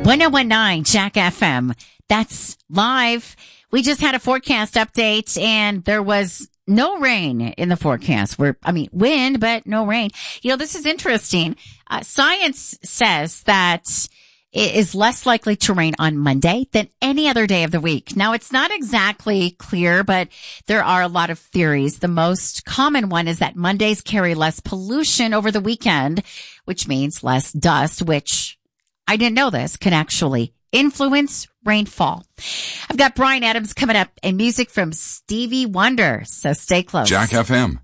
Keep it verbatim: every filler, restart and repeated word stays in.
ten nineteen Jack F M. That's live. We just had a forecast update and there was no rain in the forecast. We're, I mean, wind, but no rain. You know, this is interesting. Uh, science says that it is less likely to rain on Monday than any other day of the week. Now, it's not exactly clear, but there are a lot of theories. The most common one is that Mondays carry less pollution over the weekend, which means less dust, which I didn't know this can actually influence rainfall. I've got Bryan Adams coming up and music from Stevie Wonder, so stay close. Jack F M.